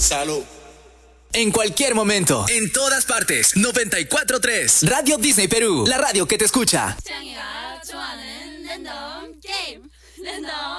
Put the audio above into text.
Salud. En cualquier momento, en todas partes. 94.3 Radio Disney Perú, la radio que te escucha.